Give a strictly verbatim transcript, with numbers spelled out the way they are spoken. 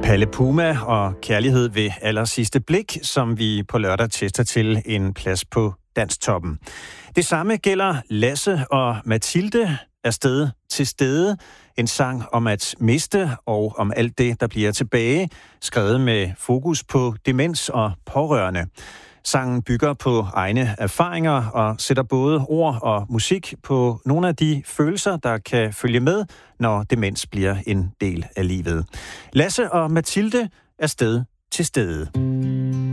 Palle Puma og Kærlighed ved allersidste blik, som vi på lørdag tester til en plads på Dansktoppen. Det samme gælder Lasse og Mathilde, Afsted til stede. En sang om at miste og om alt det, der bliver tilbage, skrevet med fokus på demens og pårørende. Sangen bygger på egne erfaringer og sætter både ord og musik på nogle af de følelser, der kan følge med, når demens bliver en del af livet. Lasse og Mathilde, Afsted til stede.